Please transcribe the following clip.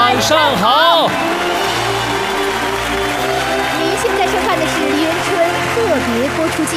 晚上好。 您现在收看的是《愚人春》特别播出季。